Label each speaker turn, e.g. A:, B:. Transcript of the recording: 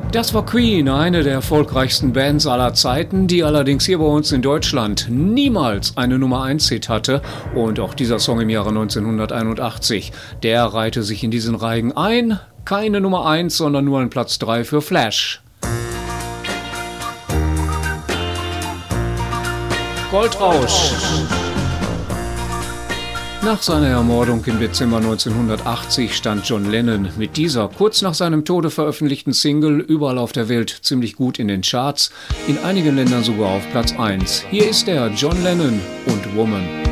A: Das war Queen, eine der erfolgreichsten Bands aller Zeiten, die allerdings hier bei uns in Deutschland niemals eine Nummer 1 Hit hatte. Und auch dieser Song im Jahre 1981, der reihte sich in diesen Reigen ein. Keine Nummer 1, sondern nur ein Platz 3 für Flash. Goldrausch. Nach seiner Ermordung im Dezember 1980 stand John Lennon mit dieser kurz nach seinem Tode veröffentlichten Single überall auf der Welt ziemlich gut in den Charts, in einigen Ländern sogar auf Platz 1. Hier ist er, John Lennon und Woman.